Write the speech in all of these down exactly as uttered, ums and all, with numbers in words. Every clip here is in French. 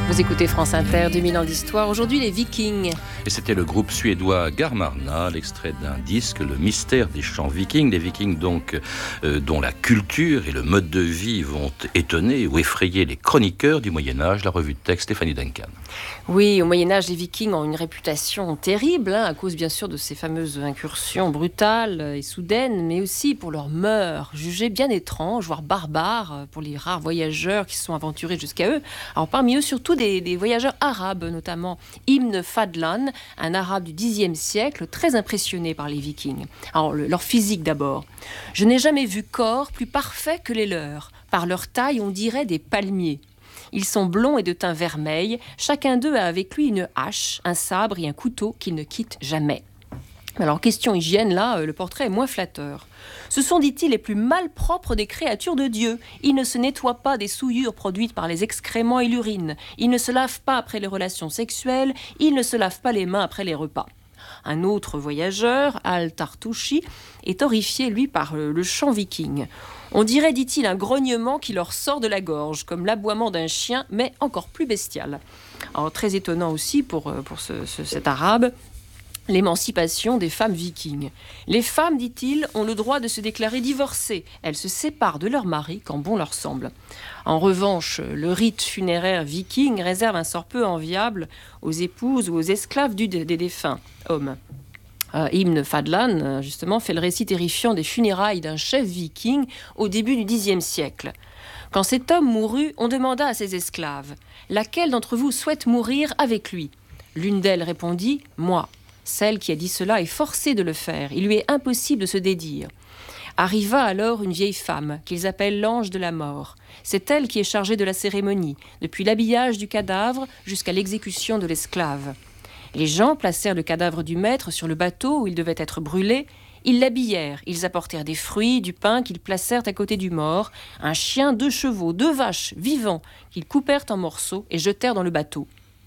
Vous écoutez France Inter, deux mille ans d'histoire. Aujourd'hui, les Vikings. Et c'était le groupe suédois Garmarna, l'extrait d'un disque, Le mystère des chants vikings. Les Vikings, donc, euh, dont la culture et le mode de vie vont étonner ou effrayer les chroniqueurs du Moyen-Âge. La revue de texte, Stéphanie Duncan. Oui, au Moyen-Âge, les Vikings ont une réputation terrible, hein, à cause, bien sûr, de ces fameuses incursions brutales et soudaines, mais aussi pour leurs mœurs, jugées bien étranges, voire barbares, pour les rares voyageurs qui se sont aventurés jusqu'à eux. Alors, parmi eux, surtout des, des voyageurs arabes, notamment Ibn Fadlan, un arabe du dixième siècle, très impressionné par les Vikings. Alors, le, leur physique d'abord. « Je n'ai jamais vu corps plus parfait que les leurs. Par leur taille, on dirait des palmiers. Ils sont blonds et de teint vermeil. Chacun d'eux a avec lui une hache, un sabre et un couteau qu'ils ne quittent jamais. » Alors, question hygiène, là, le portrait est moins flatteur. Ce sont, dit-il, les plus malpropres des créatures de Dieu. Ils ne se nettoient pas des souillures produites par les excréments et l'urine. Ils ne se lavent pas après les relations sexuelles. Ils ne se lavent pas les mains après les repas. Un autre voyageur, Al-Tartouchi, est horrifié, lui, par le chant viking. On dirait, dit-il, un grognement qui leur sort de la gorge, comme l'aboiement d'un chien, mais encore plus bestial. Alors, très étonnant aussi pour, pour ce, ce, cet arabe, l'émancipation des femmes vikings. Les femmes, dit-il, ont le droit de se déclarer divorcées. Elles se séparent de leur mari quand bon leur semble. En revanche, le rite funéraire viking réserve un sort peu enviable aux épouses ou aux esclaves du, des défunts hommes. Euh, Ibn Fadlan, justement, fait le récit terrifiant des funérailles d'un chef viking au début du dixième siècle. Quand cet homme mourut, on demanda à ses esclaves « Laquelle d'entre vous souhaite mourir avec lui ?» L'une d'elles répondit « Moi ». Celle qui a dit cela est forcée de le faire. Il lui est impossible de se dédire. Arriva alors une vieille femme, qu'ils appellent l'ange de la mort. C'est elle qui est chargée de la cérémonie, depuis l'habillage du cadavre jusqu'à l'exécution de l'esclave. Les gens placèrent le cadavre du maître sur le bateau où il devait être brûlé. Ils l'habillèrent, ils apportèrent des fruits, du pain qu'ils placèrent à côté du mort, un chien, deux chevaux, deux vaches, vivants, qu'ils coupèrent en morceaux et jetèrent dans le bateau.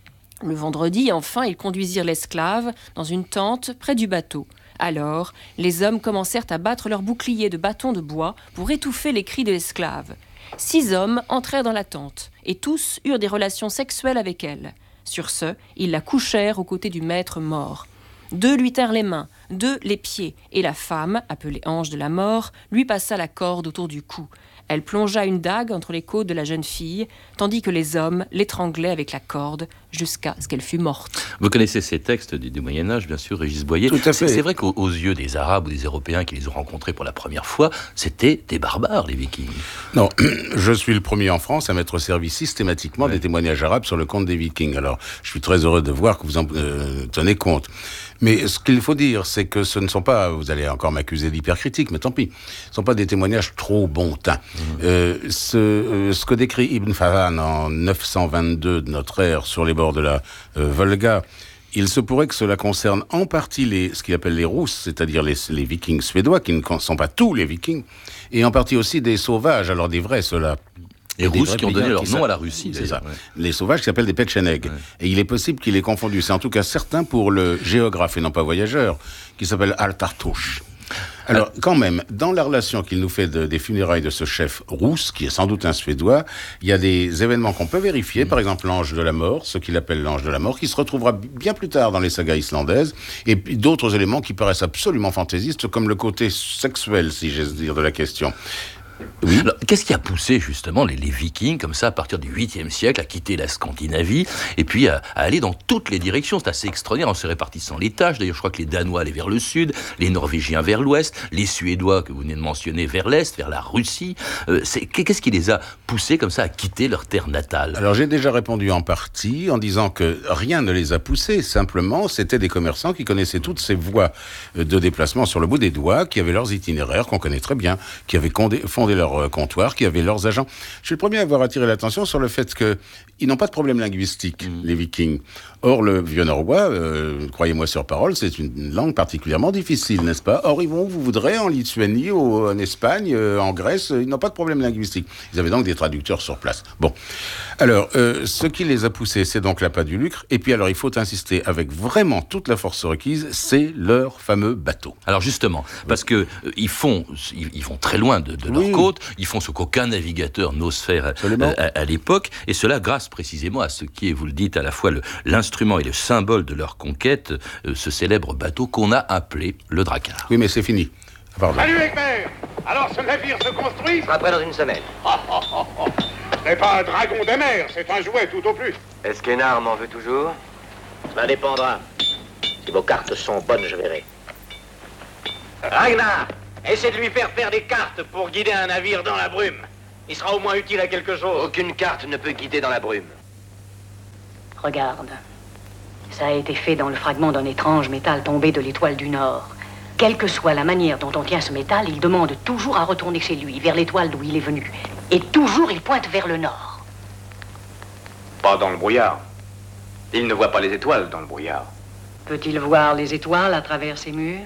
Le vendredi, enfin, ils conduisirent l'esclave dans une tente près du bateau. Alors, les hommes commencèrent à battre leurs boucliers de bâtons de bois pour étouffer les cris de l'esclave. Six hommes entrèrent dans la tente, et tous eurent des relations sexuelles avec elle. Sur ce, ils la couchèrent aux côtés du maître mort. Deux lui tinrent les mains, deux les pieds, et la femme, appelée ange de la mort, lui passa la corde autour du cou. Elle plongea une dague entre les côtes de la jeune fille, tandis que les hommes l'étranglaient avec la corde jusqu'à ce qu'elle fût morte. Vous connaissez ces textes du, du Moyen-Âge, bien sûr, Régis Boyer. Tout à fait. C'est, c'est vrai qu'aux aux yeux des Arabes ou des Européens qui les ont rencontrés pour la première fois, c'était des barbares, les Vikings. Non, je suis le premier en France à m'être servi systématiquement ouais. des témoignages arabes sur le compte des Vikings. Alors, je suis très heureux de voir que vous en euh, tenez compte. Mais ce qu'il faut dire, c'est que ce ne sont pas, vous allez encore m'accuser d'hypercritique, mais tant pis, ce ne sont pas des témoignages trop bon teint. Mmh. Euh, ce, euh, ce que décrit Ibn Fadlan en neuf cent vingt-deux de notre ère sur les bords de la euh, Volga, il se pourrait que cela concerne en partie les, ce qu'il appelle les Rousses, c'est-à-dire les, les Vikings suédois, qui ne sont pas tous les Vikings, et en partie aussi des sauvages, alors des vrais, ceux-là. Les Rousses qui ont donné leur nom à la Russie, c'est ça. Ouais. Les sauvages qui s'appellent des Petchénègues. Ouais. Et il est possible qu'il ait confondu, c'est en tout cas certain pour le géographe et non pas voyageur, qui s'appelle Al-Tartouche. Alors, quand même, dans la relation qu'il nous fait de, des funérailles de ce chef rousse, qui est sans doute un Suédois, il y a des événements qu'on peut vérifier, mmh. par exemple l'ange de la mort, ce qu'il appelle l'ange de la mort, qui se retrouvera bien plus tard dans les sagas islandaises, et puis d'autres éléments qui paraissent absolument fantaisistes, comme le côté sexuel, si j'ose dire, de la question. Oui. Alors, qu'est-ce qui a poussé justement les, les Vikings, comme ça, à partir du huitième siècle, à quitter la Scandinavie et puis à, à aller dans toutes les directions? C'est assez extraordinaire, on se répartissant les tâches. D'ailleurs, je crois que les Danois allaient vers le sud, les Norvégiens vers l'ouest, les Suédois, que vous venez de mentionner, vers l'est, vers la Russie. Euh, c'est, qu'est-ce qui les a poussés comme ça à quitter leur terre natale? Alors, j'ai déjà répondu en partie en disant que rien ne les a poussés, simplement, c'était des commerçants qui connaissaient toutes ces voies de déplacement sur le bout des doigts, qui avaient leurs itinéraires, qu'on connaît très bien, qui avaient condé, fondé leur comptoir, qui avaient leurs agents. Je suis le premier à avoir attiré l'attention sur le fait qu'ils n'ont pas de problème linguistique, mmh. les Vikings. Or, le vieux norrois, euh, croyez-moi sur parole, c'est une langue particulièrement difficile, n'est-ce pas? Or, ils vont, vous voudrez, en Lituanie, ou en Espagne, euh, en Grèce, ils n'ont pas de problème linguistique. Ils avaient donc des traducteurs sur place. Bon. Alors, euh, ce qui les a poussés, c'est donc l'appât du lucre. Et puis, alors, il faut insister avec vraiment toute la force requise, c'est leur fameux bateau. Alors, justement, parce que euh, ils font, ils, ils vont très loin de, de leur oui, côte. côte. Ils font ce qu'aucun navigateur n'ose faire à, à, à l'époque. Et cela grâce précisément à ce qui est, vous le dites, à la fois le, l'instrument et le symbole de leur conquête, euh, ce célèbre bateau qu'on a appelé le Drakkar. Oui, mais c'est fini. Pardon. Salut, Egbert! Alors, ce navire se construit? Après dans une semaine. Oh, oh, oh, oh. Ce n'est pas un dragon de mer, c'est un jouet tout au plus. Est-ce qu'Hénard m'en veut toujours? Cela dépendra. Si vos cartes sont bonnes, je verrai. Ragnar! Essaie de lui faire faire des cartes pour guider un navire dans la brume. Il sera au moins utile à quelque chose. Aucune carte ne peut guider dans la brume. Regarde. Ça a été fait dans le fragment d'un étrange métal tombé de l'étoile du Nord. Quelle que soit la manière dont on tient ce métal, il demande toujours à retourner chez lui, vers l'étoile d'où il est venu. Et toujours il pointe vers le Nord. Pas dans le brouillard. Il ne voit pas les étoiles dans le brouillard. Peut-il voir les étoiles à travers ces murs?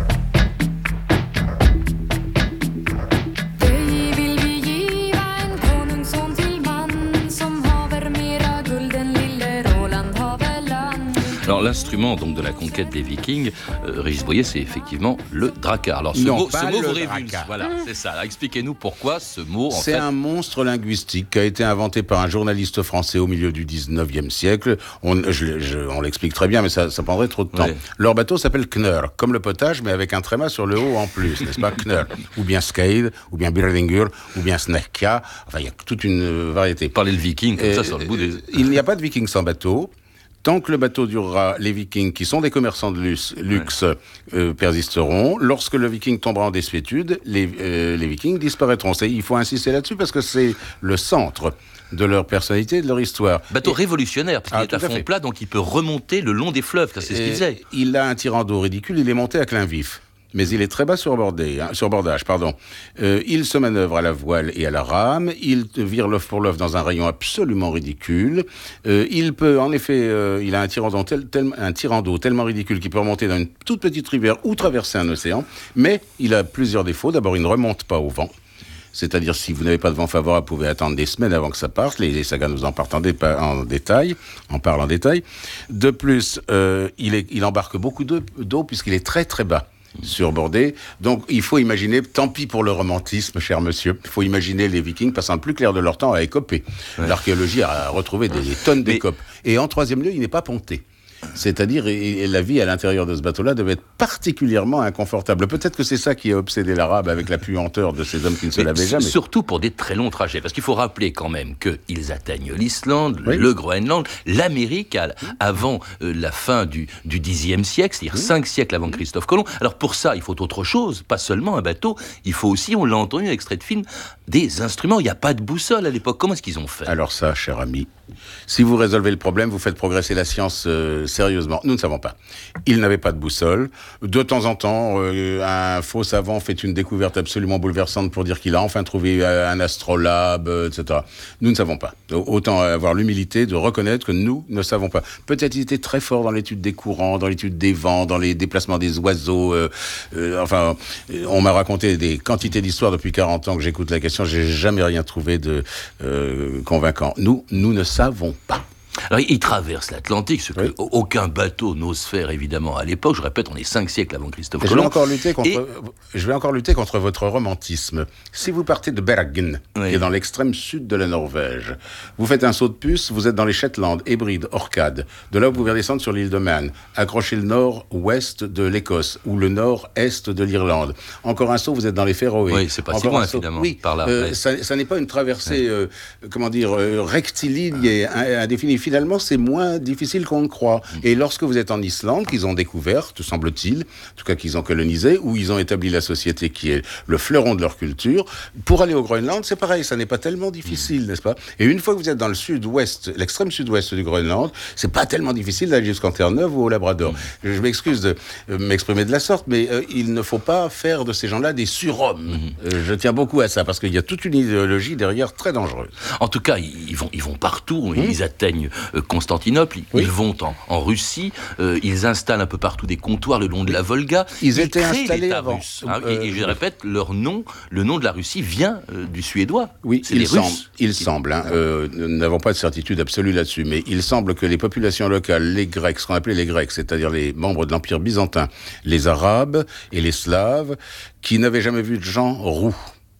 Alors l'instrument donc de la conquête des Vikings, euh, Régis Boyer, c'est effectivement le Drakkar. Alors ce non, mot, pas ce mot le vous révulse. Drakkar. Voilà, c'est ça. Alors, expliquez-nous pourquoi ce mot. En c'est fait... un monstre linguistique qui a été inventé par un journaliste français au milieu du dix-neuvième siècle. On, je, je, on l'explique très bien, mais ça, ça prendrait trop de temps. Ouais. Leur bateau s'appelle Knör, comme le potage, mais avec un tréma sur le haut en plus, n'est-ce pas? Knör, ou bien Skeid, ou bien Birlingur, ou bien Snekkja. Enfin, il y a toute une euh, variété. Parler le Viking comme Et, ça sur le bout des. Il n'y a pas de Vikings sans bateau. Tant que le bateau durera, les Vikings, qui sont des commerçants de luxe, luxe ouais. euh, persisteront. Lorsque le Viking tombera en désuétude, les, euh, les Vikings disparaîtront. C'est, il faut insister là-dessus parce que c'est le centre de leur personnalité et de leur histoire. Bateau et... révolutionnaire, parce qu'il ah, est à fond plat, donc il peut remonter le long des fleuves, c'est ce qu'il faisait. Il a un tirant d'eau ridicule, il est monté à clin vif. Mais il est très bas sur, bordé, hein, sur bordage. Pardon. Euh, il se manœuvre à la voile et à la rame. Il vire l'œuf pour l'œuf dans un rayon absolument ridicule. Euh, il peut, en effet, euh, il a un tirant d'eau tel, tel, un tirant d'eau tellement ridicule qu'il peut remonter dans une toute petite rivière ou traverser un océan. Mais il a plusieurs défauts. D'abord, il ne remonte pas au vent. C'est-à-dire, si vous n'avez pas de vent favorable, vous pouvez attendre des semaines avant que ça parte. Les, les sagas nous en partent en, dépa- en détail, en parlent en détail. De plus, euh, il, est, il embarque beaucoup d'eau, d'eau puisqu'il est très très bas. Surbordé. Donc, il faut imaginer, tant pis pour le romantisme, cher monsieur, il faut imaginer les Vikings passant le plus clair de leur temps à écoper. Ouais. L'archéologie a retrouvé des, des tonnes d'écopes. Mais... Et en troisième lieu, il n'est pas ponté. C'est-à-dire, et la vie à l'intérieur de ce bateau-là devait être particulièrement inconfortable. Peut-être que c'est ça qui a obsédé l'arabe avec la puanteur de ces hommes qui ne se Mais lavaient jamais. Surtout pour des très longs trajets. Parce qu'il faut rappeler quand même qu'ils atteignent l'Islande, oui. le Groenland, l'Amérique avant euh, la fin du, du dixième siècle, c'est-à-dire oui. cinq siècles avant Christophe Colomb. Alors pour ça, il faut autre chose, pas seulement un bateau, il faut aussi, on l'a entendu, un extrait de film, des instruments. Il n'y a pas de boussole à l'époque. Comment est-ce qu'ils ont fait? Alors ça, cher ami, si vous résolvez le problème, vous faites progresser la science euh, sérieusement. Nous ne savons pas. Ils n'avaient pas de boussole. De temps en temps, euh, un faux savant fait une découverte absolument bouleversante pour dire qu'il a enfin trouvé un astrolabe, euh, et cetera. Nous ne savons pas. Autant avoir l'humilité de reconnaître que nous ne savons pas. Peut-être il était très fort dans l'étude des courants, dans l'étude des vents, dans les déplacements des oiseaux. Euh, euh, enfin, on m'a raconté des quantités d'histoires depuis quarante ans que j'écoute la question. J'ai jamais rien trouvé de euh, convaincant. Nous, nous ne savons pas. Alors, il traverse l'Atlantique, ce oui. qu'aucun bateau n'ose faire, évidemment, à l'époque. Je répète, on est cinq siècles avant Christophe Colomb. Je vais encore lutter contre, Et... je vais encore lutter contre votre romantisme. Si vous partez de Bergen, oui. qui est dans l'extrême sud de la Norvège, vous faites un saut de puce, vous êtes dans les Shetland, Hébrides, Orcades. De là, vous pouvez descendre sur l'île de Man, accrocher le nord-ouest de l'Écosse ou le nord-est de l'Irlande. Encore un saut, vous êtes dans les Féroé. Oui, c'est pas encore si loin, saut, finalement, oui, par là. Euh, ouais. ça, ça n'est pas une traversée, ouais. euh, comment dire, euh, rectiligne et indéfinie. Finalement, c'est moins difficile qu'on ne croit. Mmh. Et lorsque vous êtes en Islande, qu'ils ont découverte, semble-t-il, en tout cas qu'ils ont colonisé, où ils ont établi la société qui est le fleuron de leur culture, pour aller au Groenland, c'est pareil, ça n'est pas tellement difficile, mmh. n'est-ce pas? Et une fois que vous êtes dans le sud-ouest, l'extrême sud-ouest du Groenland, c'est pas tellement difficile d'aller jusqu'en Terre-Neuve ou au Labrador. Mmh. Je m'excuse de euh, m'exprimer de la sorte, mais euh, il ne faut pas faire de ces gens-là des surhommes. Mmh. Euh, je tiens beaucoup à ça, parce qu'il y a toute une idéologie derrière très dangereuse. En tout cas, ils vont, ils vont partout, mmh. ils atteignent euh, Constantinople, ils oui. vont en, en Russie, euh, ils installent un peu partout des comptoirs le long de la Volga. Ils, ils étaient installés avant. Russe, hein, euh, et, et je répète, leur nom, le nom de la Russie vient euh, du suédois. Oui, c'est il les semble, Russes. Il semble, hein, euh, nous n'avons pas de certitude absolue là-dessus, mais il semble que les populations locales, les Grecs, ce qu'on appelait les Grecs, c'est-à-dire les membres de l'Empire byzantin, les Arabes et les Slaves, qui n'avaient jamais vu de gens roux,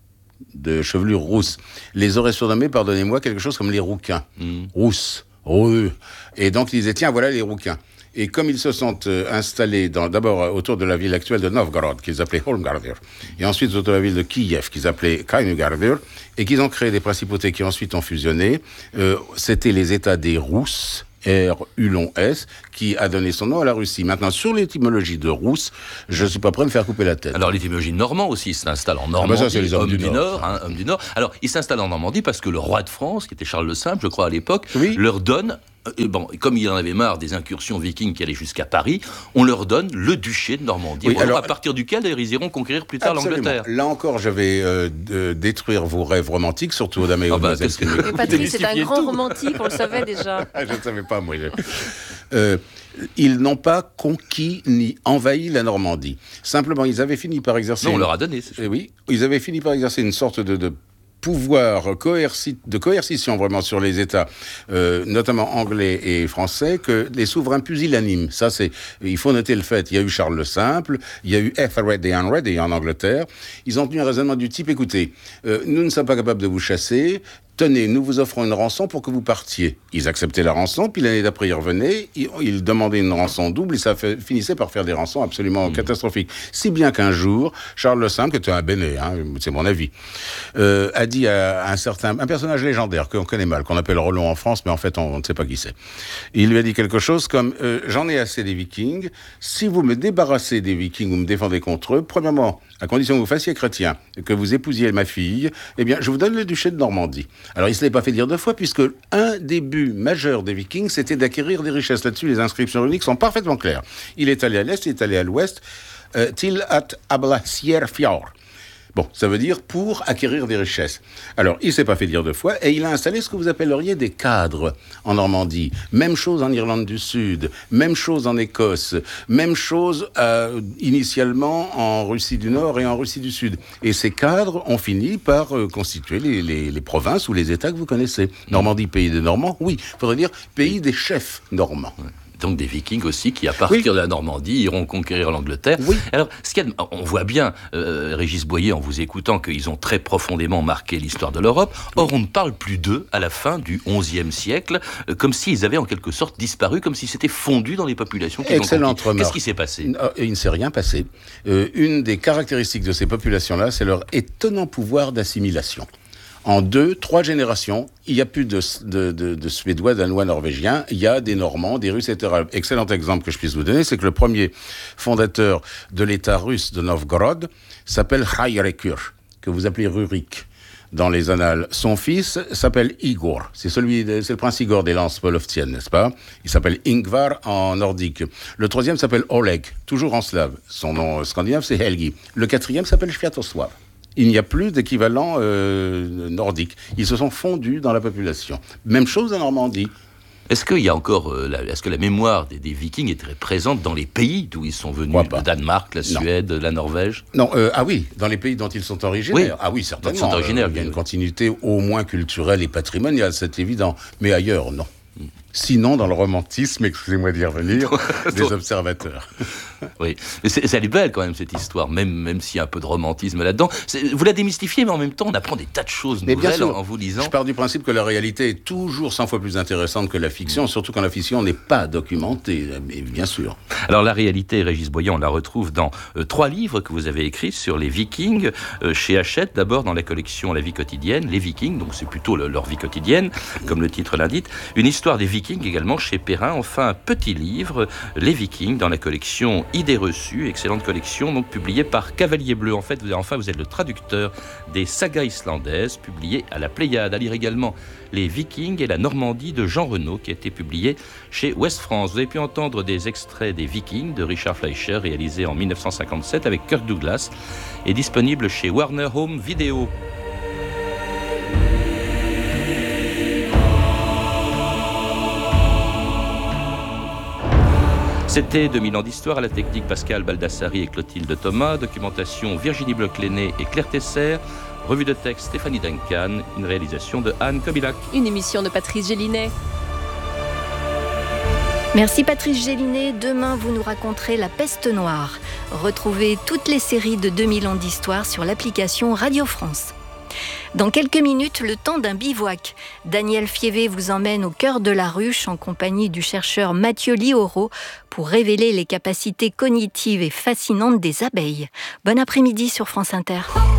de chevelure rousse, les auraient surnommés, pardonnez-moi, quelque chose comme les rouquins. Mmh. Rousse, roueux. Et donc, ils disaient, tiens, voilà les rouquins. Et comme ils se sont euh, installés dans, d'abord euh, autour de la ville actuelle de Novgorod, qu'ils appelaient Holmgarder, et ensuite autour de la ville de Kiev, qu'ils appelaient Kainugarder, et qu'ils ont créé des principautés qui ensuite ont fusionné, euh, c'était les États des Rousses, R U long S, qui a donné son nom à la Russie. Maintenant, sur l'étymologie de Rousse, je ne suis pas prêt de me faire couper la tête. Alors, l'étymologie normand aussi, il s'installe en Normandie, ah ben ça, c'est les hommes homme du, du Nord. Nord, hein, homme du Nord. Alors, il s'installe en Normandie parce que le roi de France, qui était Charles le Simple, je crois à l'époque, oui. leur donne... Et bon, comme il en avait marre des incursions vikings qui allaient jusqu'à Paris, on leur donne le duché de Normandie. Oui, alors, à partir duquel, d'ailleurs, ils iront conquérir plus tard absolument. l'Angleterre. Là encore, je vais euh, de détruire vos rêves romantiques, surtout dames et oh bah, que... Mais Patrice, c'est un grand tout. romantique, on le savait déjà. Je ne savais pas, moi. Euh, ils n'ont pas conquis ni envahi la Normandie. Simplement, ils avaient fini par exercer... Non, on leur a donné. Eh oui, ils avaient fini par exercer une sorte de... de pouvoir coerci- de coercition vraiment sur les États, euh, notamment anglais et français, que les souverains pusillanimes. Ça, c'est, il faut noter le fait. Il y a eu Charles le Simple, il y a eu Ethelred et Henry en Angleterre. Ils ont tenu un raisonnement du type, écoutez, euh, nous ne sommes pas capables de vous chasser. Tenez, nous vous offrons une rançon pour que vous partiez. Ils acceptaient la rançon, puis l'année d'après, ils revenaient, ils, ils demandaient une rançon double, et ça fait, finissait par faire des rançons absolument mmh. catastrophiques. Si bien qu'un jour, Charles le Simple, qui était un béné, hein, c'est mon avis, euh, a dit à un certain, un personnage légendaire qu'on connaît mal, qu'on appelle Rollon en France, mais en fait, on, on ne sait pas qui c'est. Il lui a dit quelque chose comme, euh, j'en ai assez des Vikings, si vous me débarrassez des Vikings, vous me défendez contre eux, premièrement, à condition que vous fassiez chrétien, et que vous épousiez ma fille, eh bien, je vous donne le duché de Normandie. Alors, il ne se l'est pas fait dire deux fois, puisque un des buts majeurs des Vikings, c'était d'acquérir des richesses. Là-dessus, les inscriptions runiques sont parfaitement claires. Il est allé à l'est, il est allé à l'ouest, euh, til at Ablasier-Fjord. Bon, ça veut dire pour acquérir des richesses. Alors, il ne s'est pas fait dire deux fois, et il a installé ce que vous appelleriez des cadres en Normandie. Même chose en Irlande du Sud, même chose en Écosse, même chose euh, initialement en Russie du Nord et en Russie du Sud. Et ces cadres ont fini par euh, constituer les, les, les provinces ou les États que vous connaissez. Normandie, pays des Normands, oui. Il faudrait dire pays des chefs normands. Ouais. Donc des Vikings aussi qui, à partir oui. de la Normandie, iront conquérir l'Angleterre. Oui. Alors, ce qu'il y a, on voit bien, euh, Régis Boyer, en vous écoutant, qu'ils ont très profondément marqué l'histoire de l'Europe. Or, on ne parle plus d'eux à la fin du onzième siècle, euh, comme s'ils avaient en quelque sorte disparu, comme si c'était fondu dans les populations qu'ils Excellente ont conquis. Qu'est-ce qui s'est passé ? Il ne s'est rien passé. Euh, une des caractéristiques de ces populations-là, c'est leur étonnant pouvoir d'assimilation. En deux, trois générations, il n'y a plus de, de, de, de Suédois, Danois, Norvégiens, il y a des Normands, des Russes, et cetera. Excellent exemple que je puisse vous donner, c'est que le premier fondateur de l'État russe de Novgorod s'appelle Hayrekur, que vous appelez Rurik dans les annales. Son fils s'appelle Igor, c'est celui, de, c'est le prince Igor des lances polovtiennes, n'est-ce pas ? Il s'appelle Ingvar en nordique. Le troisième s'appelle Oleg, toujours en slave. Son nom scandinave, c'est Helgi. Le quatrième s'appelle Sviatoslav. Il n'y a plus d'équivalent euh, nordique. Ils se sont fondus dans la population. Même chose en Normandie. Est-ce qu'il y a encore, euh, la, est-ce que la mémoire des, des Vikings est très présente dans les pays d'où ils sont venus, le Danemark, la Suède, non. la Norvège ? Non, euh, ah oui, dans les pays dont ils sont originaires. Oui. Ah oui, certainement. Sont originaires, euh, il y a une continuité au moins culturelle et patrimoniale, c'est évident. Mais ailleurs, non. Hmm. Sinon, dans le romantisme, excusez-moi d'y revenir, des observateurs. Oui, mais c'est, c'est elle est belle quand même cette histoire, même, même s'il y a un peu de romantisme là-dedans. C'est, vous la démystifiez, mais en même temps, on apprend des tas de choses mais nouvelles sûr, en, en vous lisant. Je pars du principe que la réalité est toujours cent fois plus intéressante que la fiction, mmh. surtout quand la fiction n'est pas documentée, mais bien sûr. Alors la réalité, Régis Boyer, on la retrouve dans euh, trois livres que vous avez écrits sur les Vikings, euh, chez Hachette, d'abord dans la collection La vie quotidienne, les Vikings, donc c'est plutôt le, leur vie quotidienne, comme le titre l'indique. Une histoire des Vikings également chez Perrin, enfin un petit livre, Les Vikings, dans la collection Idées reçues, excellente collection, donc publiée par Cavalier Bleu. En fait, vous, enfin, vous êtes le traducteur des sagas islandaises, publiées à la Pléiade. À lire également Les Vikings et la Normandie de Jean Renaud, qui a été publié chez Ouest France. Vous avez pu entendre des extraits des Vikings de Richard Fleischer, réalisé en dix-neuf cent cinquante-sept avec Kirk Douglas, et disponible chez Warner Home Video. C'était deux mille ans d'histoire, à la technique Pascal Baldassari et Clotilde Thomas, documentation Virginie Bloch-Léné et Claire Tesser, revue de texte Stéphanie Duncan, une réalisation de Anne Kobilac. Une émission de Patrice Gélinet. Merci Patrice Gélinet. Demain, vous nous raconterez La Peste Noire. Retrouvez toutes les séries de deux mille ans d'histoire sur l'application Radio France. Dans quelques minutes, le temps d'un bivouac. Daniel Fievé vous emmène au cœur de la ruche en compagnie du chercheur Mathieu Lioro pour révéler les capacités cognitives et fascinantes des abeilles. Bon après-midi sur France Inter.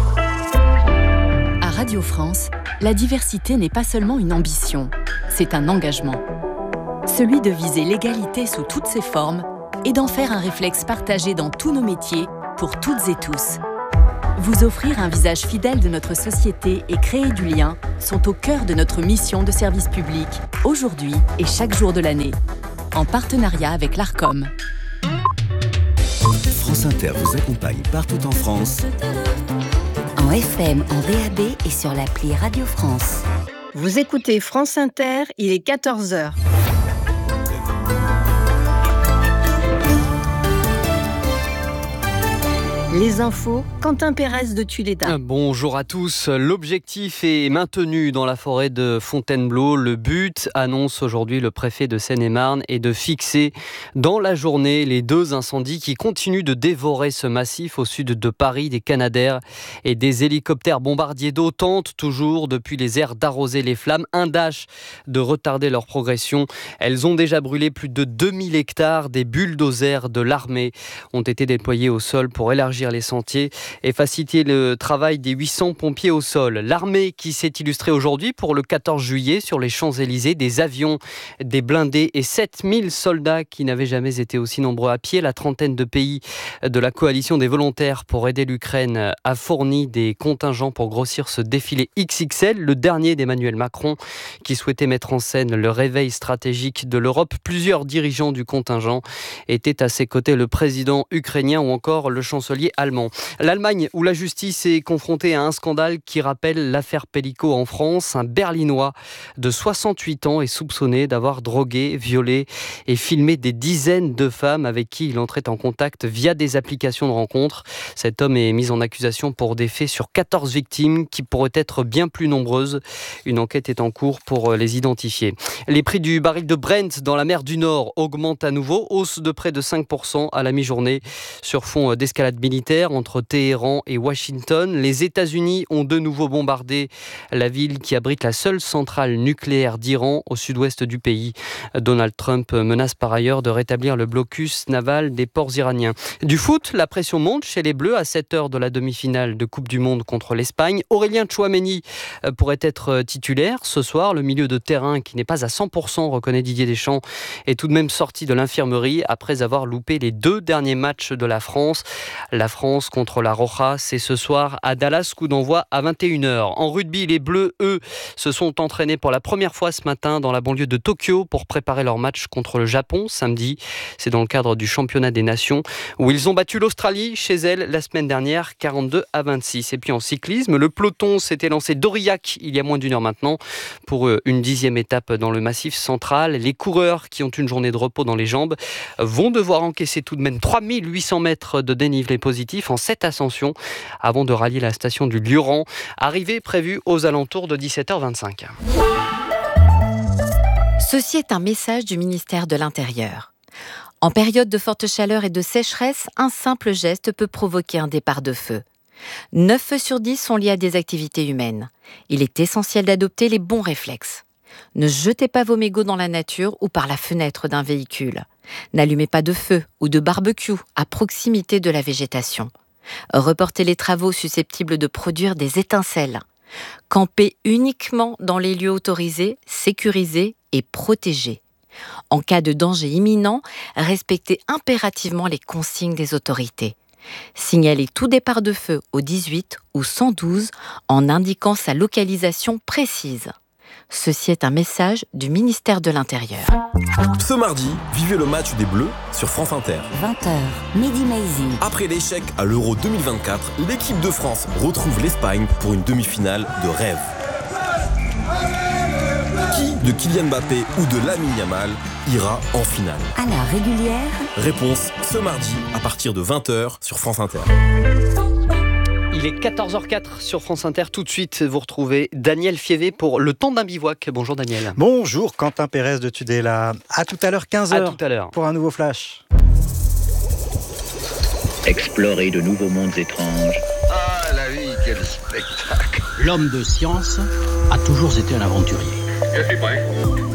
À Radio France, la diversité n'est pas seulement une ambition, c'est un engagement. Celui de viser l'égalité sous toutes ses formes et d'en faire un réflexe partagé dans tous nos métiers, pour toutes et tous. Vous offrir un visage fidèle de notre société et créer du lien sont au cœur de notre mission de service public, aujourd'hui et chaque jour de l'année, en partenariat avec l'Arcom. France Inter vous accompagne partout en France. En F M, en D A B et sur l'appli Radio France. Vous écoutez France Inter, il est quatorze heures. Les infos, Quentin Pérez de Tuléda. Bonjour à tous. L'objectif est maintenu dans la forêt de Fontainebleau. Le but, annonce aujourd'hui le préfet de Seine-et-Marne, est de fixer dans la journée les deux incendies qui continuent de dévorer ce massif au sud de Paris. Des Canadair et des hélicoptères bombardiers d'eau tentent toujours depuis les airs d'arroser les flammes. Un dash de retarder leur progression. Elles ont déjà brûlé plus de deux mille hectares. Des bulldozers de l'armée ont été déployés au sol pour élargir les sentiers et faciliter le travail des huit cents pompiers au sol. L'armée qui s'est illustrée aujourd'hui pour le quatorze juillet sur les Champs-Élysées, des avions, des blindés et sept mille soldats qui n'avaient jamais été aussi nombreux à pied. La trentaine de pays de la coalition des volontaires pour aider l'Ukraine a fourni des contingents pour grossir ce défilé X X L, le dernier d'Emmanuel Macron qui souhaitait mettre en scène le réveil stratégique de l'Europe. Plusieurs dirigeants du contingent étaient à ses côtés, le président ukrainien ou encore le chancelier allemand. L'Allemagne, où la justice est confrontée à un scandale qui rappelle l'affaire Pellico en France. Un Berlinois de soixante-huit ans est soupçonné d'avoir drogué, violé et filmé des dizaines de femmes avec qui il entrait en contact via des applications de rencontres. Cet homme est mis en accusation pour des faits sur quatorze victimes qui pourraient être bien plus nombreuses. Une enquête est en cours pour les identifier. Les prix du baril de Brent dans la mer du Nord augmentent à nouveau, hausse de près de cinq pour cent à la mi-journée sur fond d'escalade militaire entre Téhéran et Washington. Les États-Unis ont de nouveau bombardé la ville qui abrite la seule centrale nucléaire d'Iran au sud-ouest du pays. Donald Trump menace par ailleurs de rétablir le blocus naval des ports iraniens. Du foot, la pression monte chez les Bleus à sept heures de la demi-finale de Coupe du Monde contre l'Espagne. Aurélien Tchouaméni pourrait être titulaire ce soir. Le milieu de terrain qui n'est pas à cent pour cent, reconnaît Didier Deschamps, est tout de même sorti de l'infirmerie après avoir loupé les deux derniers matchs de la France. La France contre la Roja, c'est ce soir à Dallas, coup d'envoi à vingt et une heures. En rugby, les Bleus, eux, se sont entraînés pour la première fois ce matin dans la banlieue de Tokyo pour préparer leur match contre le Japon samedi. C'est dans le cadre du championnat des nations où ils ont battu l'Australie chez elle la semaine dernière, quarante-deux à vingt-six. Et puis en cyclisme, le peloton s'était lancé d'Aurillac il y a moins d'une heure maintenant pour une dixième étape dans le massif central. Les coureurs qui ont une journée de repos dans les jambes vont devoir encaisser tout de même trois mille huit cents mètres de dénivelé positif en sept ascensions avant de rallier la station du Lioran. Arrivée prévue aux alentours de dix-sept heures vingt-cinq. Ceci est un message du ministère de l'Intérieur. En période de forte chaleur et de sécheresse, un simple geste peut provoquer un départ de feu. neuf feux sur dix sont liés à des activités humaines. Il est essentiel d'adopter les bons réflexes. Ne jetez pas vos mégots dans la nature ou par la fenêtre d'un véhicule. N'allumez pas de feu ou de barbecue à proximité de la végétation. Reportez les travaux susceptibles de produire des étincelles. Campez uniquement dans les lieux autorisés, sécurisés et protégés. En cas de danger imminent, respectez impérativement les consignes des autorités. Signalez tout départ de feu au dix-huit ou cent douze en indiquant sa localisation précise. Ceci est un message du ministère de l'Intérieur. Ce mardi, vivez le match des Bleus sur France Inter. vingt heures, Midi Maizy. Après l'échec à l'Euro deux mille vingt-quatre, l'équipe de France retrouve l'Espagne pour une demi-finale de rêve. Qui de Kylian Mbappé ou de Lamine Yamal ira en finale? À la régulière. Réponse ce mardi à partir de vingt heures sur France Inter. Il est quatorze heures quatre sur France Inter. Tout de suite, vous retrouvez Daniel Fievé pour le temps d'un bivouac. Bonjour Daniel. Bonjour Quentin Pérez de Tudela. À tout à l'heure, quinze heures. À tout à l'heure. Pour un nouveau flash. Explorer de nouveaux mondes étranges. Ah, la vie, quel spectacle! L'homme de science a toujours été un aventurier. Je suis prêt.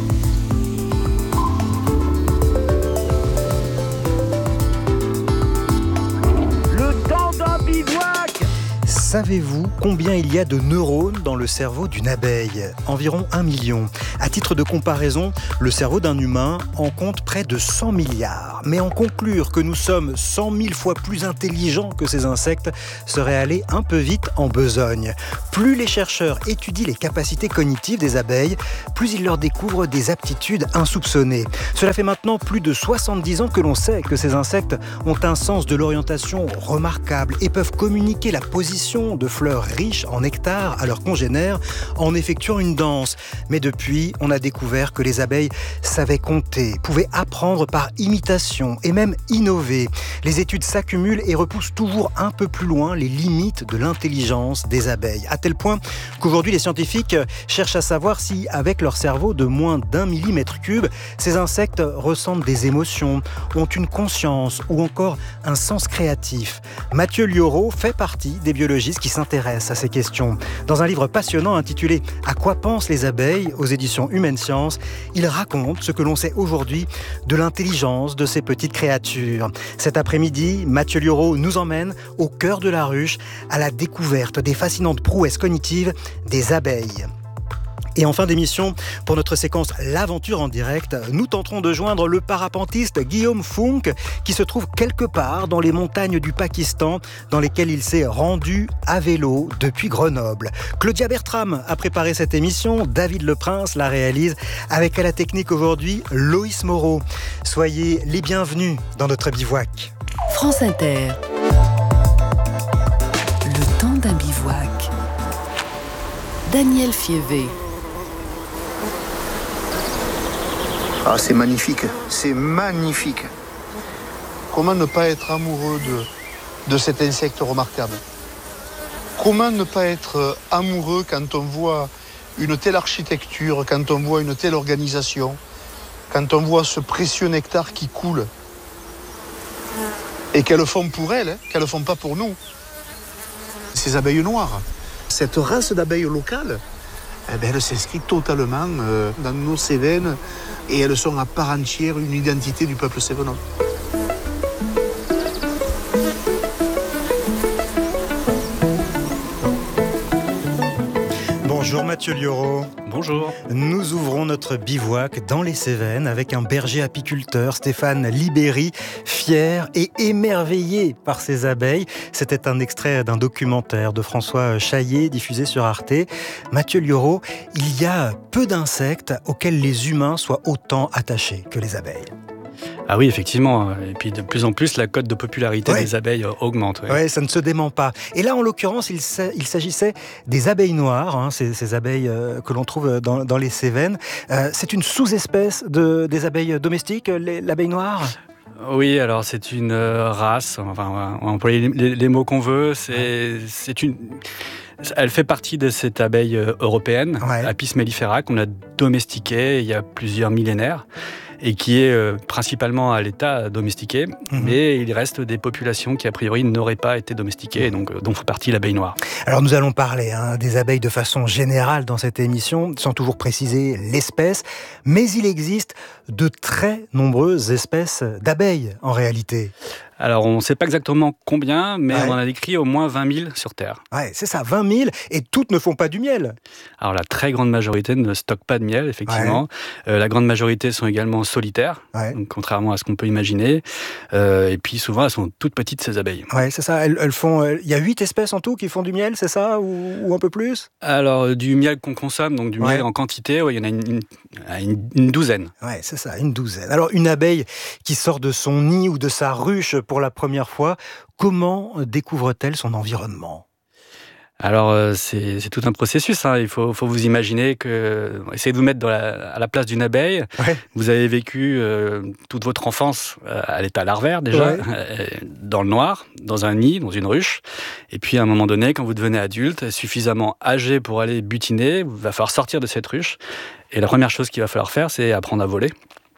Le temps d'un bivouac. Savez-vous combien il y a de neurones dans le cerveau d'une abeille ? Environ un million. À titre de comparaison, le cerveau d'un humain en compte près de cent milliards. Mais en conclure que nous sommes cent mille fois plus intelligents que ces insectes serait aller un peu vite en besogne. Plus les chercheurs étudient les capacités cognitives des abeilles, plus ils leur découvrent des aptitudes insoupçonnées. Cela fait maintenant plus de soixante-dix ans que l'on sait que ces insectes ont un sens de l'orientation remarquable et peuvent communiquer la position de fleurs riches en nectar à leurs congénères en effectuant une danse. Mais depuis, on a découvert que les abeilles savaient compter, pouvaient apprendre par imitation et même innover. Les études s'accumulent et repoussent toujours un peu plus loin les limites de l'intelligence des abeilles. À tel point qu'aujourd'hui, les scientifiques cherchent à savoir si, avec leur cerveau de moins d'un millimètre cube, ces insectes ressentent des émotions, ont une conscience ou encore un sens créatif. Mathieu Liauraud fait partie des biologistes qui s'intéressent à ces questions. Dans un livre passionnant intitulé « À quoi pensent les abeilles ?» aux éditions Humaine Science, il raconte ce que l'on sait aujourd'hui de l'intelligence de ces petites créatures. Cet après-midi, Mathieu Liauraud nous emmène au cœur de la ruche à la découverte des fascinantes prouesses cognitives des abeilles. Et en fin d'émission, pour notre séquence L'aventure en direct, nous tenterons de joindre le parapentiste Guillaume Funk qui se trouve quelque part dans les montagnes du Pakistan dans lesquelles il s'est rendu à vélo depuis Grenoble. Claudia Bertram a préparé cette émission, David Leprince la réalise avec à la technique aujourd'hui Loïs Moreau. Soyez les bienvenus dans notre bivouac. France Inter. Le temps d'un bivouac. Daniel Fievé. Ah, c'est magnifique, c'est magnifique. Comment ne pas être amoureux de, de cet insecte remarquable ? Comment ne pas être amoureux quand on voit une telle architecture, quand on voit une telle organisation, quand on voit ce précieux nectar qui coule et qu'elles font pour elles, hein, qu'elles ne font pas pour nous. Ces abeilles noires, cette race d'abeilles locales, eh bien, elle s'inscrit totalement euh, dans nos Cévennes et elles sont à part entière une identité du peuple cévenol. Bonjour Mathieu Liauraud. Bonjour. Nous ouvrons notre bivouac dans les Cévennes avec un berger apiculteur, Stéphane Libéry, fier et émerveillé par ses abeilles. C'était un extrait d'un documentaire de François Chaillet diffusé sur Arte. Mathieu Liauraud, il y a peu d'insectes auxquels les humains soient autant attachés que les abeilles. Ah oui, effectivement. Et puis de plus en plus, la cote de popularité ouais. des abeilles augmente. Oui, ouais, ça ne se dément pas. Et là, en l'occurrence, il, il s'agissait des abeilles noires, hein, ces, ces abeilles euh, que l'on trouve dans, dans les Cévennes. Euh, c'est une sous-espèce de, des abeilles domestiques, les, l'abeille noire ? Oui, alors c'est une euh, race, enfin, on va employer les, les mots qu'on veut, c'est, ouais. c'est une... Elle fait partie de cette abeille européenne, ouais. Apis mellifera, qu'on a domestiquée il y a plusieurs millénaires, et qui est euh, principalement à l'état domestiqué, mmh. mais il reste des populations qui a priori n'auraient pas été domestiquées, et donc euh, dont fait partie l'abeille noire. Alors nous allons parler hein, des abeilles de façon générale dans cette émission, sans toujours préciser l'espèce, mais il existe de très nombreuses espèces d'abeilles en réalité. Alors, on ne sait pas exactement combien, mais ouais. on en a décrit au moins vingt mille sur Terre. Ouais, c'est ça, vingt mille, et toutes ne font pas du miel. Alors, la très grande majorité ne stocke pas de miel, effectivement. Ouais. Euh, la grande majorité sont également solitaires, ouais. donc, contrairement à ce qu'on peut imaginer. Euh, et puis, souvent, elles sont toutes petites, ces abeilles. Ouais, c'est ça. Elles, elles font. Il y a huit espèces en tout qui font du miel, c'est ça, ou, ou un peu plus ? Alors, du miel qu'on consomme, donc du ouais. miel en quantité, ouais, il y en a une, une, une douzaine. Ouais, c'est ça, une douzaine. Alors, une abeille qui sort de son nid ou de sa ruche pour la première fois, comment découvre-t-elle son environnement ? Alors, euh, c'est, c'est tout un processus. Hein. Il faut, faut vous imaginer que... Essayez de vous mettre dans la, à la place d'une abeille. Ouais. Vous avez vécu euh, toute votre enfance euh, à l'état larvaire, déjà, ouais. euh, dans le noir, dans un nid, dans une ruche. Et puis, à un moment donné, quand vous devenez adulte, suffisamment âgé pour aller butiner, il va falloir sortir de cette ruche. Et la première chose qu'il va falloir faire, c'est apprendre à voler.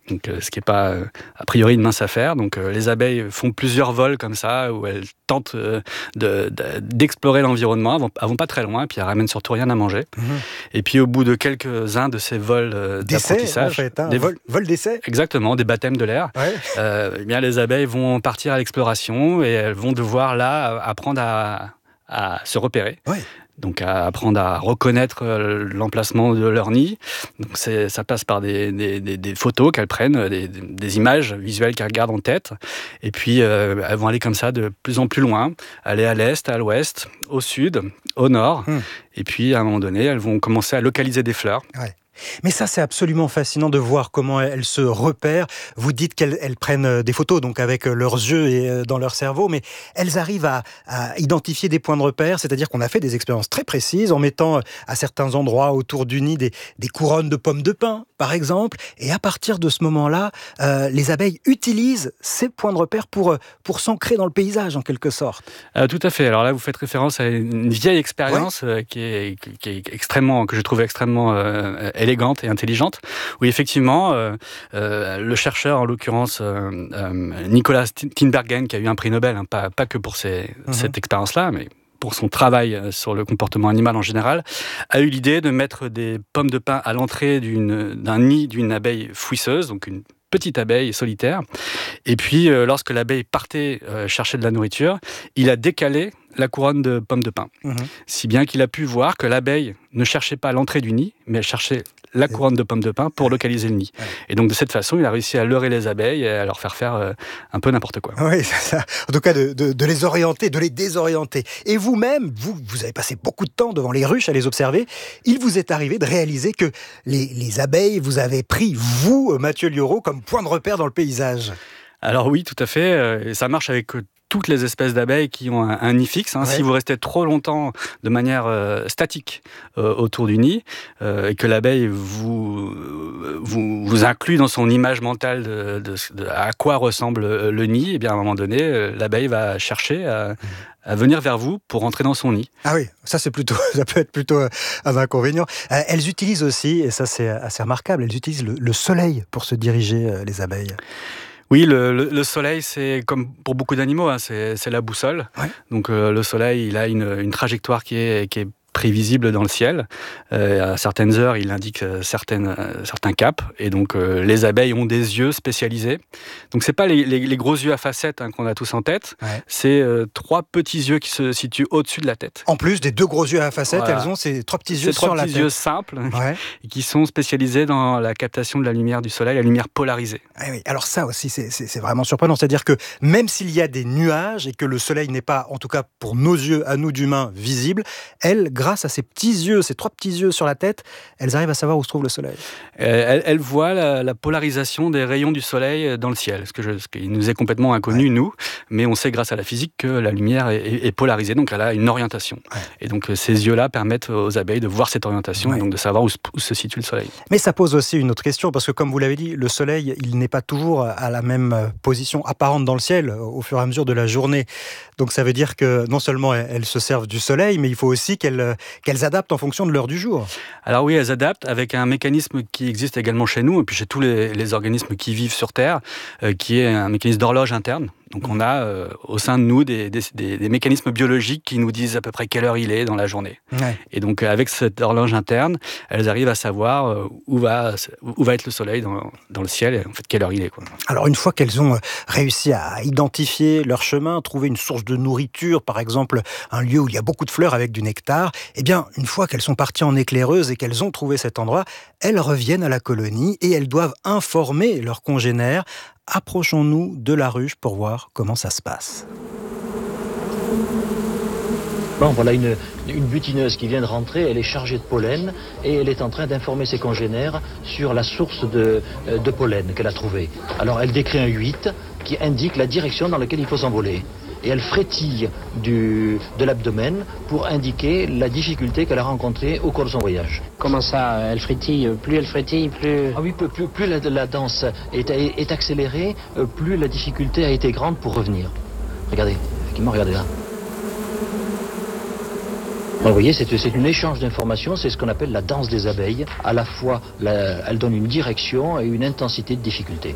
Donc, euh, ce qui n'est pas, euh, a priori, une mince affaire. Donc, euh, les abeilles font plusieurs vols comme ça, où elles tentent euh, de, de, d'explorer l'environnement, elles vont, elles vont pas très loin, puis elles ramènent surtout rien à manger. Mmh. Et puis, au bout de quelques-uns de ces vols euh, d'apprentissage... en fait, hein, des vol, vol d'essai. Exactement, des baptêmes de l'air. Ouais. Euh, eh bien, les abeilles vont partir à l'exploration et elles vont devoir, là, apprendre à, à se repérer. Ouais. Donc à apprendre à reconnaître l'emplacement de leur nid. Donc c'est, ça passe par des, des, des, des photos qu'elles prennent, des, des images visuelles qu'elles gardent en tête. Et puis euh, elles vont aller comme ça de plus en plus loin, aller à l'est, à l'ouest, au sud, au nord. Hum. Et puis à un moment donné, elles vont commencer à localiser des fleurs. Ouais. Mais ça, c'est absolument fascinant de voir comment elles se repèrent. Vous dites qu'elles elles prennent des photos, donc avec leurs yeux et dans leur cerveau, mais elles arrivent à, à identifier des points de repère, c'est-à-dire qu'on a fait des expériences très précises en mettant à certains endroits autour du nid des, des couronnes de pommes de pin, par exemple, et à partir de ce moment-là, euh, les abeilles utilisent ces points de repère pour, pour s'ancrer dans le paysage, en quelque sorte. Euh, tout à fait. Alors là, vous faites référence à une vieille expérience ouais. euh, qui, est, qui est extrêmement, que je trouvais extrêmement euh, élégante et intelligente, où effectivement, euh, euh, le chercheur, en l'occurrence euh, euh, Nicolas Tinbergen, qui a eu un prix Nobel, hein, pas, pas que pour ses, mm-hmm. cette expérience-là, mais pour son travail sur le comportement animal en général, a eu l'idée de mettre des pommes de pin à l'entrée d'une, d'un nid d'une abeille fouisseuse, donc une petite abeille solitaire. Et puis, euh, lorsque l'abeille partait euh, chercher de la nourriture, il a décalé la couronne de pommes de pin. Mmh. Si bien qu'il a pu voir que l'abeille ne cherchait pas l'entrée du nid, mais elle cherchait la couronne de pommes de pin pour localiser le nid. Ouais. Et donc, de cette façon, il a réussi à leurrer les abeilles et à leur faire faire euh, un peu n'importe quoi. Oui, c'est ça. En tout cas, de, de, de les orienter, de les désorienter. Et vous-même, vous, vous avez passé beaucoup de temps devant les ruches à les observer. Il vous est arrivé de réaliser que les, les abeilles, vous avez pris, vous, Mathieu Liauraud, comme point de repère dans le paysage. Alors oui, tout à fait. Et ça marche avec toutes les espèces d'abeilles qui ont un, un nid fixe. Hein. Ouais. Si vous restez trop longtemps de manière euh, statique euh, autour du nid euh, et que l'abeille vous, vous, vous inclut dans son image mentale de, de, de à quoi ressemble le nid, et bien à un moment donné, l'abeille va chercher à, mmh. à venir vers vous pour rentrer dans son nid. Ah oui, ça c'est plutôt, ça peut être plutôt un inconvénient. Euh, elles utilisent aussi, et ça c'est assez remarquable, elles utilisent le, le soleil pour se diriger, euh, les abeilles. Oui, le, le, le soleil, c'est comme pour beaucoup d'animaux, hein, c'est, c'est la boussole. Ouais. Donc euh, le soleil, il a une, une trajectoire qui est, qui est prévisible dans le ciel. Euh, à certaines heures, il indique certaines, euh, certains caps. Et donc, euh, les abeilles ont des yeux spécialisés. Donc, c'est pas les, les, les gros yeux à facettes hein, qu'on a tous en tête. Ouais. C'est euh, trois petits yeux qui se situent au-dessus de la tête. En plus des deux gros yeux à facettes, voilà. Elles ont ces trois petits yeux ces sur la tête. Ces trois petits yeux simples ouais. qui sont spécialisés dans la captation de la lumière du soleil, la lumière polarisée. Ah oui. Alors ça aussi, c'est, c'est, c'est vraiment surprenant. C'est-à-dire que même s'il y a des nuages et que le soleil n'est pas, en tout cas pour nos yeux, à nous d'humains, visible, elles, grâce à ces petits yeux, ces trois petits yeux sur la tête, elles arrivent à savoir où se trouve le soleil. Euh, elles, elles voient la, la polarisation des rayons du soleil dans le ciel, ce, que je, ce qui nous est complètement inconnu, ouais. nous, mais on sait grâce à la physique que la lumière est, est, est polarisée, donc elle a une orientation. Ouais. Et donc ces yeux-là permettent aux abeilles de voir cette orientation ouais. et donc de savoir où se, où se situe le soleil. Mais ça pose aussi une autre question, parce que comme vous l'avez dit, le soleil, il n'est pas toujours à la même position apparente dans le ciel au fur et à mesure de la journée. Donc ça veut dire que non seulement elles se servent du soleil, mais il faut aussi qu'elles, qu'elles adaptent en fonction de l'heure du jour. Alors oui, elles adaptent avec un mécanisme qui existe également chez nous, et puis chez tous les, les organismes qui vivent sur Terre, euh, qui est un mécanisme d'horloge interne. Donc on a euh, au sein de nous des, des, des, des mécanismes biologiques qui nous disent à peu près quelle heure il est dans la journée. Ouais. Et donc avec cette horloge interne, elles arrivent à savoir euh, où, va, où va être le soleil dans, dans le ciel et en fait quelle heure il est. Quoi. Alors une fois qu'elles ont réussi à identifier leur chemin, trouver une source de nourriture, par exemple un lieu où il y a beaucoup de fleurs avec du nectar, eh bien une fois qu'elles sont parties en éclaireuse et qu'elles ont trouvé cet endroit, elles reviennent à la colonie et elles doivent informer leurs congénères. Approchons-nous de la ruche pour voir comment ça se passe. Bon, voilà une, une butineuse qui vient de rentrer, elle est chargée de pollen et elle est en train d'informer ses congénères sur la source de, de pollen qu'elle a trouvée. Alors elle décrit un huit qui indique la direction dans laquelle il faut s'envoler. Et elle frétille du, de l'abdomen pour indiquer la difficulté qu'elle a rencontrée au cours de son voyage. Comment ça, elle frétille? Plus elle frétille, plus... Ah oui, plus, plus, plus la, la danse est, est accélérée, plus la difficulté a été grande pour revenir. Regardez, effectivement, regardez là. vous voyez, c'est, c'est un échange d'informations, c'est ce qu'on appelle la danse des abeilles. À la fois, la, elle donne une direction et une intensité de difficulté.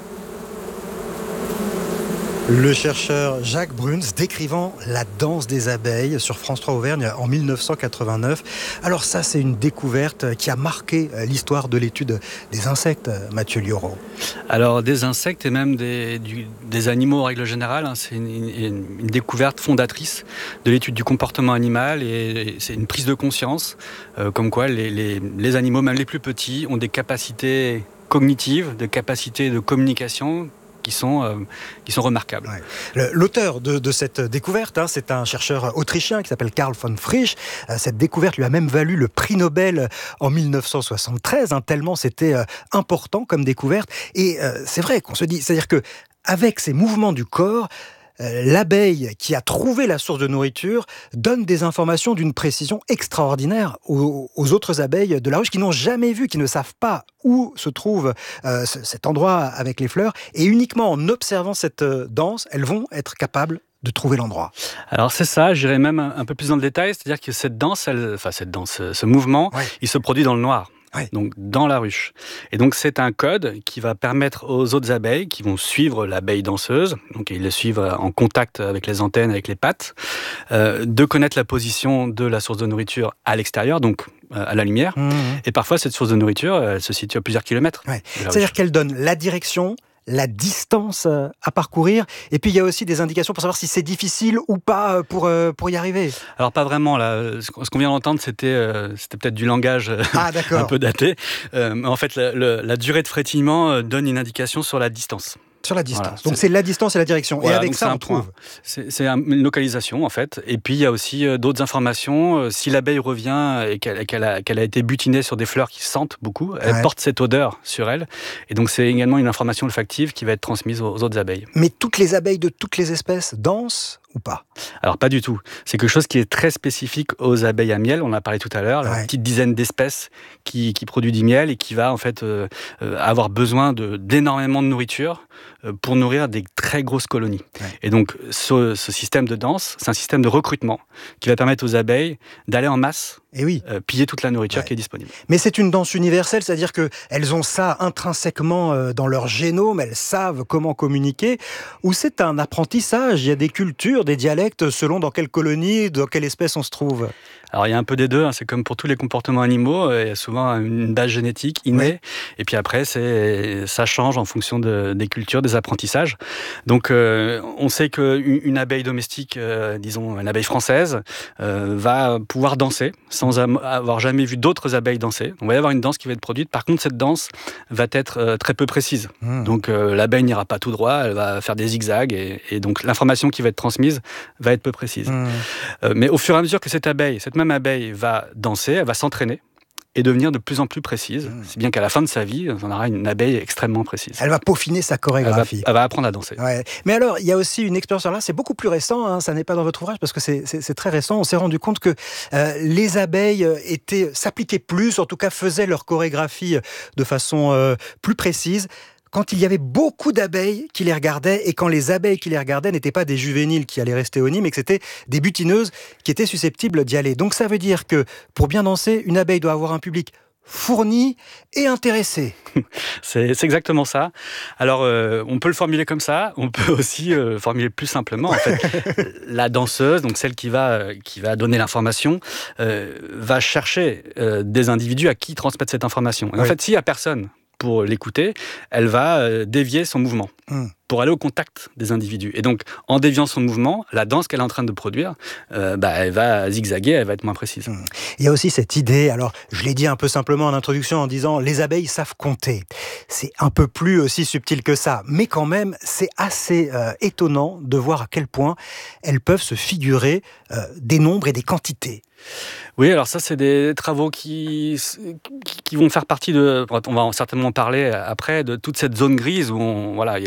Le chercheur Jacques Bruns décrivant la danse des abeilles sur France trois Auvergne en mille neuf cent quatre-vingt-neuf. Alors ça, c'est une découverte qui a marqué l'histoire de l'étude des insectes, Mathieu Liauraud. Alors des insectes et même des, du, des animaux en règle générale, hein, c'est une, une, une découverte fondatrice de l'étude du comportement animal et, et c'est une prise de conscience euh, comme quoi les, les, les animaux, même les plus petits, ont des capacités cognitives, des capacités de communication qui sont, euh, qui sont remarquables. Ouais. L'auteur de, de cette découverte, hein, c'est un chercheur autrichien qui s'appelle Karl von Frisch. Euh, cette découverte lui a même valu le prix Nobel en mille neuf cent soixante-treize, hein, tellement c'était euh, important comme découverte. Et euh, c'est vrai qu'on se dit, c'est-à-dire que avec ces mouvements du corps, l'abeille qui a trouvé la source de nourriture donne des informations d'une précision extraordinaire aux, aux autres abeilles de la ruche qui n'ont jamais vu, qui ne savent pas où se trouve euh, cet endroit avec les fleurs. Et uniquement en observant cette danse, elles vont être capables de trouver l'endroit. Alors c'est ça, j'irai même un, un peu plus dans le détail, c'est-à-dire que cette danse, elle, enfin cette danse, ce mouvement, ouais. il se produit dans le noir. Ouais. Donc dans la ruche. Et donc c'est un code qui va permettre aux autres abeilles qui vont suivre l'abeille danseuse, donc ils le suivent en contact avec les antennes, avec les pattes, euh, de connaître la position de la source de nourriture à l'extérieur, donc euh, à la lumière. Mmh. Et parfois cette source de nourriture, elle se situe à plusieurs kilomètres. Ouais. C'est-à-dire qu'elle donne la direction, la distance à parcourir, et puis il y a aussi des indications pour savoir si c'est difficile ou pas pour, pour y arriver. Alors pas vraiment, là. Ce qu'on vient d'entendre, c'était, euh, c'était peut-être du langage ah, un peu daté. Euh, en fait, la, la, la durée de frétillement donne une indication sur la distance. Sur la distance. Voilà, donc c'est... c'est la distance et la direction. Voilà, et avec ça, on trouve. C'est, c'est une localisation, en fait. Et puis, il y a aussi euh, d'autres informations. Si l'abeille revient et qu'elle, qu'elle, a, qu'elle a été butinée sur des fleurs qui sentent beaucoup, elle ouais. porte cette odeur sur elle. Et donc, c'est également une information olfactive qui va être transmise aux, aux autres abeilles. Mais toutes les abeilles de toutes les espèces dansent ou pas? Alors pas du tout. C'est quelque chose qui est très spécifique aux abeilles à miel. On en a parlé tout à l'heure. Ouais. La petite dizaine d'espèces qui, qui produit du miel et qui va en fait euh, euh, avoir besoin de, d'énormément de nourriture euh, pour nourrir des très grosses colonies. Ouais. Et donc ce, ce système de danse, c'est un système de recrutement qui va permettre aux abeilles d'aller en masse. Et oui. euh, piller toute la nourriture ouais. qui est disponible. Mais c'est une danse universelle, c'est-à-dire qu'elles ont ça intrinsèquement euh, dans leur génome, elles savent comment communiquer, ou c'est un apprentissage, il y a des cultures, des dialectes selon dans quelle colonie, dans quelle espèce on se trouve. Alors il y a un peu des deux, hein. C'est comme pour tous les comportements animaux, il y a souvent une base génétique innée, ouais. et puis après c'est, ça change en fonction de, des cultures, des apprentissages. Donc euh, on sait qu'une une abeille domestique, euh, disons une abeille française, euh, va pouvoir danser sans avoir jamais vu d'autres abeilles danser. On va y avoir une danse qui va être produite. Par contre, cette danse va être euh, très peu précise. Mmh. Donc, euh, l'abeille n'ira pas tout droit, elle va faire des zigzags, et, et donc l'information qui va être transmise va être peu précise. Mmh. Euh, mais au fur et à mesure que cette abeille, cette même abeille va danser, elle va s'entraîner et devenir de plus en plus précise. Mmh. C'est bien qu'à la fin de sa vie, on aura une abeille extrêmement précise. Elle va peaufiner sa chorégraphie. Elle va, elle va apprendre à danser. Ouais. Mais alors, il y a aussi une expérience, là, c'est beaucoup plus récent, hein, ça n'est pas dans votre ouvrage, parce que c'est, c'est, c'est très récent. On s'est rendu compte que euh, les abeilles étaient, s'appliquaient plus, en tout cas faisaient leur chorégraphie de façon euh, plus précise, quand il y avait beaucoup d'abeilles qui les regardaient, et quand les abeilles qui les regardaient n'étaient pas des juvéniles qui allaient rester au nid, mais que c'était des butineuses qui étaient susceptibles d'y aller. Donc ça veut dire que pour bien danser, une abeille doit avoir un public fourni et intéressé. C'est, c'est exactement ça. Alors, euh, on peut le formuler comme ça, on peut aussi euh, formuler plus simplement. En fait, la danseuse, donc celle qui va, qui va donner l'information, euh, va chercher euh, des individus à qui transmettre cette information. Et oui. En fait, s'il n'y a personne pour l'écouter, elle va euh, dévier son mouvement mmh. pour aller au contact des individus. Et donc, en déviant son mouvement, la danse qu'elle est en train de produire, euh, bah, elle va zigzaguer, elle va être moins précise. Mmh. Il y a aussi cette idée, alors je l'ai dit un peu simplement en introduction en disant les abeilles savent compter. C'est un peu plus aussi subtil que ça, mais quand même, c'est assez euh, étonnant de voir à quel point elles peuvent se figurer euh, des nombres et des quantités. Oui, alors ça, c'est des travaux qui, qui vont faire partie de... On va certainement en parler après, de toute cette zone grise où on, voilà, il y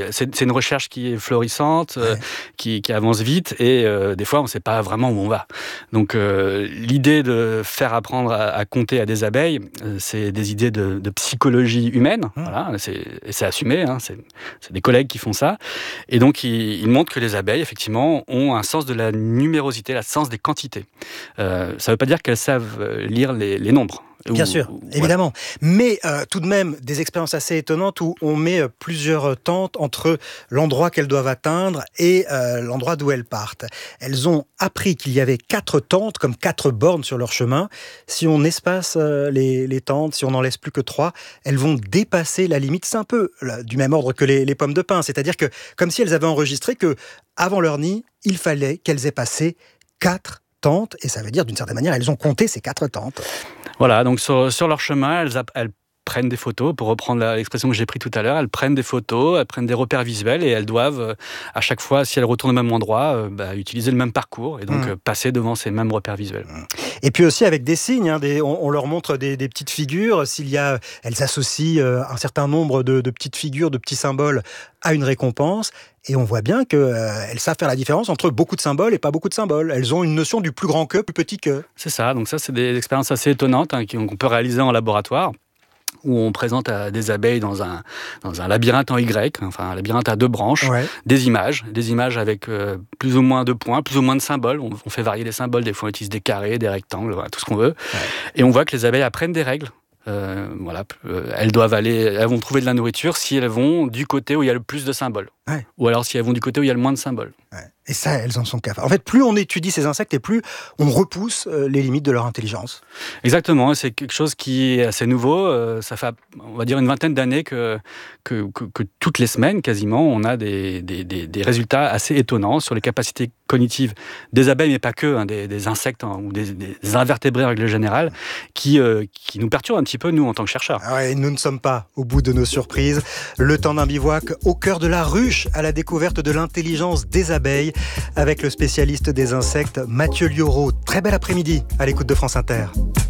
c'est, c'est une recherche qui est florissante, ouais. euh, qui, qui avance vite, et euh, des fois, on ne sait pas vraiment où on va. Donc, euh, l'idée de faire apprendre à, à compter à des abeilles, euh, c'est des idées de, de psychologie humaine. Mmh. Voilà, c'est, et c'est assumé, hein, c'est, c'est des collègues qui font ça. Et donc, ils, ils montrent que les abeilles, effectivement, ont un sens de la numérosité, le sens des quantités. Euh, ça ne veut pas dire qu'elles savent lire les, les nombres. Bien ou, sûr, ou, évidemment. Ouais. Mais euh, tout de même, des expériences assez étonnantes où on met euh, plusieurs tentes entre l'endroit qu'elles doivent atteindre et euh, l'endroit d'où elles partent. Elles ont appris qu'il y avait quatre tentes, comme quatre bornes sur leur chemin. Si on espace euh, les, les tentes, si on n'en laisse plus que trois, elles vont dépasser la limite. C'est un peu là, du même ordre que les, les pommes de pin. C'est-à-dire que, comme si elles avaient enregistré que, avant leur nid, il fallait qu'elles aient passé quatre tentes. Et ça veut dire, d'une certaine manière, elles ont compté ces quatre tentes. Voilà, donc sur, sur leur chemin, elles, elles prennent des photos, pour reprendre la, l'expression que j'ai prise tout à l'heure, elles prennent des photos, elles prennent des repères visuels et elles doivent, euh, à chaque fois, si elles retournent au même endroit, euh, bah, utiliser le même parcours et donc mmh. euh, passer devant ces mêmes repères visuels. Et puis aussi avec des signes, hein, des, on, on leur montre des, des petites figures, s'il y a, elles associent euh, un certain nombre de, de petites figures, de petits symboles à une récompense. Et on voit bien qu'elles euh, savent faire la différence entre beaucoup de symboles et pas beaucoup de symboles. Elles ont une notion du plus grand que, plus petit que. C'est ça, donc ça c'est des expériences assez étonnantes hein, qu'on peut réaliser en laboratoire, où on présente à des abeilles dans un, dans un labyrinthe en Y, enfin un labyrinthe à deux branches, ouais. des images, des images avec euh, plus ou moins de points, plus ou moins de symboles. On, on fait varier les symboles, des fois on utilise des carrés, des rectangles, voilà, tout ce qu'on veut. Ouais. Et on voit que les abeilles apprennent des règles. Euh, voilà, euh, elles doivent aller, elles vont trouver de la nourriture si elles vont du côté où il y a le plus de symboles, ouais. ou alors si elles vont du côté où il y a le moins de symboles. Ouais. Et ça, elles en sont capables. En fait, plus on étudie ces insectes et plus on repousse euh, les limites de leur intelligence. Exactement, c'est quelque chose qui est assez nouveau. Euh, ça fait, on va dire, une vingtaine d'années que, que, que, que toutes les semaines, quasiment, on a des, des, des, des résultats assez étonnants sur les capacités cognitives des abeilles, mais pas que, hein, des, des insectes hein, ou des, des invertébrés en règle générale, qui, euh, qui nous perturbent un petit peu, nous, en tant que chercheurs. Ah ouais, nous ne sommes pas au bout de nos surprises. Le temps d'un bivouac au cœur de la ruche, à la découverte de l'intelligence des abeilles, avec le spécialiste des insectes Mathieu Liauraud. Très bel après-midi à l'écoute de France Inter.